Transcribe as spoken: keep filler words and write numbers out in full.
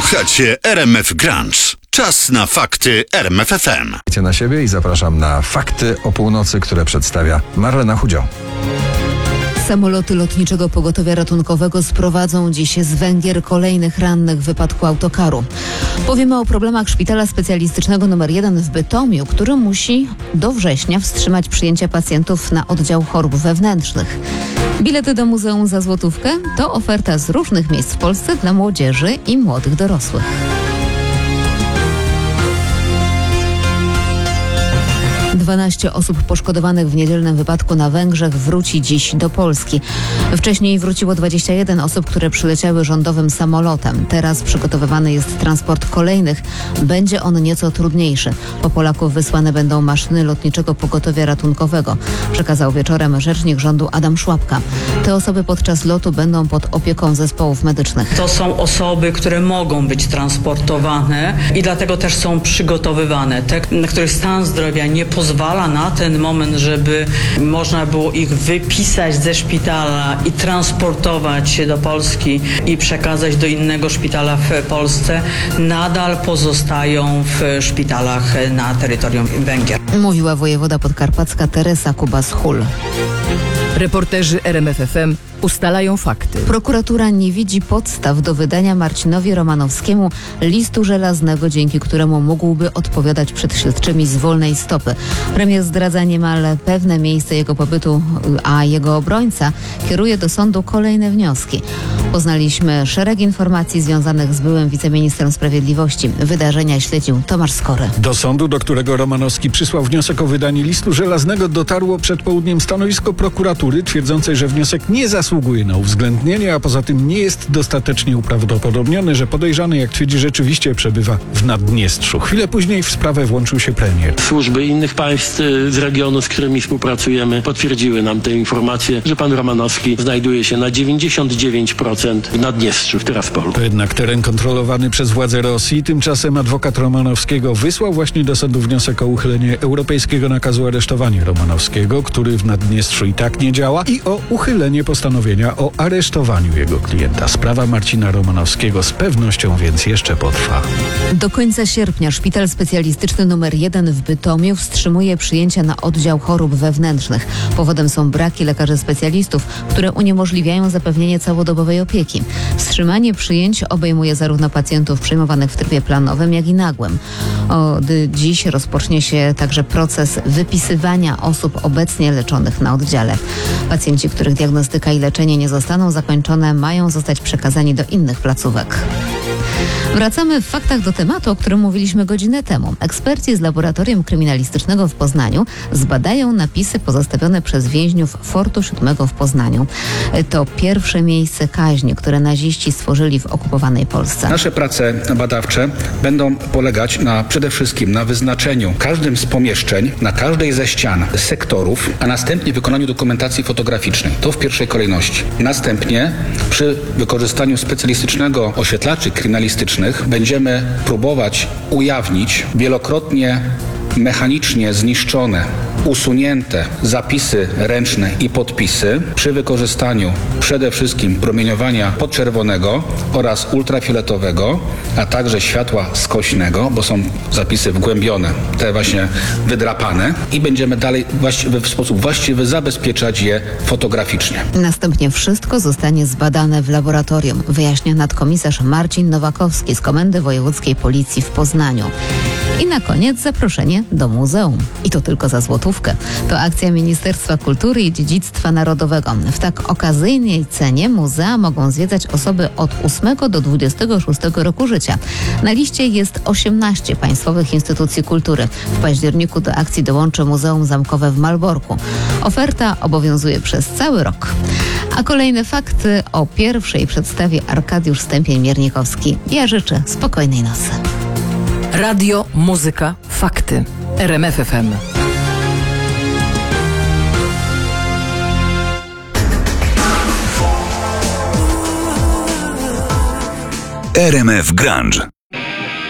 Słuchacie R M F Grunge. Czas na fakty R M F F M. Na siebie i zapraszam na fakty o północy, które przedstawia Marlena Chudział. Samoloty Lotniczego Pogotowia Ratunkowego sprowadzą dziś z Węgier kolejnych rannych w wypadku autokaru. Powiemy o problemach Szpitala Specjalistycznego numer jeden w Bytomiu, który musi do września wstrzymać przyjęcie pacjentów na oddział chorób wewnętrznych. Bilety do muzeum za złotówkę to oferta z różnych miejsc w Polsce dla młodzieży i młodych dorosłych. dwanaście osób poszkodowanych w niedzielnym wypadku na Węgrzech wróci dziś do Polski. Wcześniej wróciło dwadzieścia jeden osób, które przyleciały rządowym samolotem. Teraz przygotowywany jest transport kolejnych. Będzie on nieco trudniejszy. Po Polaków wysłane będą maszyny Lotniczego Pogotowia Ratunkowego, przekazał wieczorem rzecznik rządu Adam Szłapka. Te osoby podczas lotu będą pod opieką zespołów medycznych. To są osoby, które mogą być transportowane i dlatego też są przygotowywane. Te, na których stan zdrowia nie pozwala na ten moment, żeby można było ich wypisać ze szpitala i transportować się do Polski i przekazać do innego szpitala w Polsce, nadal pozostają w szpitalach na terytorium Węgier. Mówiła wojewoda podkarpacka Teresa Kubas-Hul. Reporterzy R M F F M ustalają fakty. Prokuratura nie widzi podstaw do wydania Marcinowi Romanowskiemu listu żelaznego, dzięki któremu mógłby odpowiadać przed śledczymi z wolnej stopy. Premier zdradza niemal pewne miejsce jego pobytu, a jego obrońca kieruje do sądu kolejne wnioski. Poznaliśmy szereg informacji związanych z byłym wiceministrem sprawiedliwości. Wydarzenia śledził Tomasz Skory. Do sądu, do którego Romanowski przysłał wniosek o wydanie listu żelaznego, dotarło przed południem stanowisko prokuratury twierdzącej, że wniosek nie zasługuje na uwzględnienie, a poza tym nie jest dostatecznie uprawdopodobniony, że podejrzany, jak twierdzi, rzeczywiście przebywa w Naddniestrzu. Chwilę później w sprawę włączył się premier. Służby innych państw z regionu, z którymi współpracujemy, potwierdziły nam tę informację, że pan Romanowski znajduje się na dziewięćdziesiąt dziewięć procent w Naddniestrzu, w Tyraspolu. To jednak teren kontrolowany przez władze Rosji. Tymczasem adwokat Romanowskiego wysłał właśnie do sądu wniosek o uchylenie europejskiego nakazu aresztowania Romanowskiego, który w Naddniestrzu i tak nie działa, i o uchylenie postanowienia o aresztowaniu jego klienta. Sprawa Marcina Romanowskiego z pewnością więc jeszcze potrwa. Do końca sierpnia Szpital Specjalistyczny numer jeden w Bytomiu wstrzymuje przyjęcia na oddział chorób wewnętrznych. Powodem są braki lekarzy specjalistów, które uniemożliwiają zapewnienie całodobowej opieki. Wstrzymanie przyjęć obejmuje zarówno pacjentów przyjmowanych w trybie planowym, jak i nagłym. Od dziś rozpocznie się także proces wypisywania osób obecnie leczonych na oddziale. Pacjenci, których diagnostyka i leczenie nie zostaną zakończone, mają zostać przekazani do innych placówek. Wracamy w faktach do tematu, o którym mówiliśmy godzinę temu. Eksperci z Laboratorium Kryminalistycznego w Poznaniu zbadają napisy pozostawione przez więźniów Fortu siódmego w Poznaniu. To pierwsze miejsce kaźni, które naziści stworzyli w okupowanej Polsce. Nasze prace badawcze będą polegać na przede wszystkim na wyznaczeniu każdym z pomieszczeń, na każdej ze ścian sektorów, a następnie wykonaniu dokumentacji fotograficznej. To w pierwszej kolejności. Następnie przy wykorzystaniu specjalistycznego oświetlaczy kryminalistycznych będziemy próbować ujawnić wielokrotnie mechanicznie zniszczone, usunięte zapisy ręczne i podpisy przy wykorzystaniu przede wszystkim promieniowania podczerwonego oraz ultrafioletowego, a także światła skośnego, bo są zapisy wgłębione, te właśnie wydrapane, i będziemy dalej właściwy, w sposób właściwy zabezpieczać je fotograficznie. Następnie wszystko zostanie zbadane w laboratorium, wyjaśnia nadkomisarz Marcin Nowakowski z Komendy Wojewódzkiej Policji w Poznaniu. I na koniec zaproszenie do muzeum. I to tylko za złotówkę. To akcja Ministerstwa Kultury i Dziedzictwa Narodowego. W tak okazyjnej cenie muzea mogą zwiedzać osoby od ósmego do dwudziestego szóstego roku życia. Na liście jest osiemnaście państwowych instytucji kultury. W październiku do akcji dołączy Muzeum Zamkowe w Malborku. Oferta obowiązuje przez cały rok. A kolejne fakty o pierwszej przedstawie Arkadiusz Stępień-Miernikowski. Ja życzę spokojnej nocy. Radio, muzyka, fakty. R M F F M. R M F Grunge.